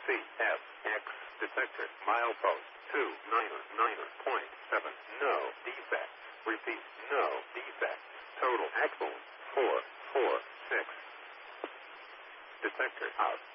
CFX detector. Milepost 299.7. No defects. Repeat, no defects. Total axle 446. Detector out.